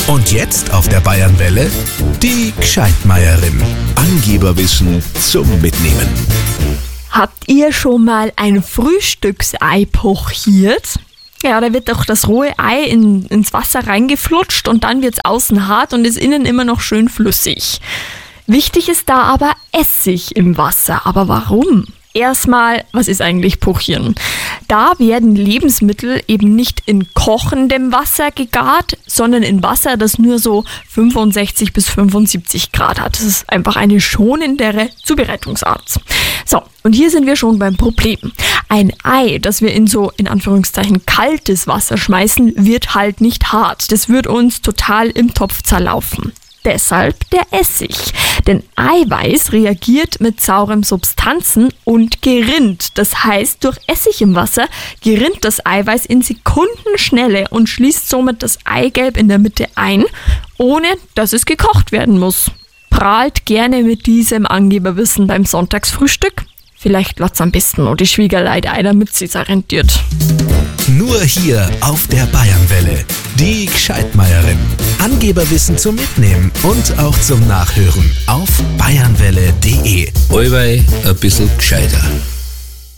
Und jetzt auf der Bayernwelle die Gescheitmeierin. Angeberwissen zum Mitnehmen. Habt ihr schon mal ein Frühstücksei pochiert? Ja, da wird doch das rohe Ei ins Wasser reingeflutscht und dann wird es außen hart und ist innen immer noch schön flüssig. Wichtig ist da aber Essig im Wasser. Aber warum? Erstmal, was ist eigentlich Pochieren? Da werden Lebensmittel eben nicht in kochendem Wasser gegart, sondern in Wasser, das nur so 65 bis 75 Grad hat. Das ist einfach eine schonendere Zubereitungsart. So, und hier sind wir schon beim Problem. Ein Ei, das wir in so, in Anführungszeichen, kaltes Wasser schmeißen, wird halt nicht hart. Das wird uns total im Topf zerlaufen. Deshalb der Essig. Denn Eiweiß reagiert mit sauren Substanzen und gerinnt. Das heißt, durch Essig im Wasser gerinnt das Eiweiß in Sekundenschnelle und schließt somit das Eigelb in der Mitte ein, ohne dass es gekocht werden muss. Prahlt gerne mit diesem Angeberwissen beim Sonntagsfrühstück. Vielleicht lässt am besten noch die Schwiegerleid ein, damit sie sich rentiert. Nur hier auf der Bayernwelle. Die Gescheitmeierin. Angeberwissen zum Mitnehmen und auch zum Nachhören auf bayernwelle.de. Allweil ein bisschen gescheiter.